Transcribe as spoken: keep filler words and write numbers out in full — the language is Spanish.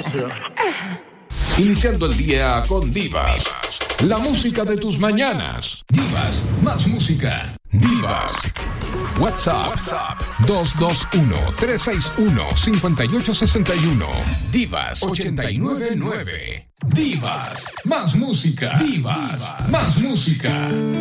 negocio. Iniciando el día con Divas. La música de tus mañanas. Divas, más música. Divas. WhatsApp, WhatsApp. dos dos uno, tres seis uno, cinco ocho seis uno. Divas ochenta y nueve nueve. Divas, más música. Divas, más música.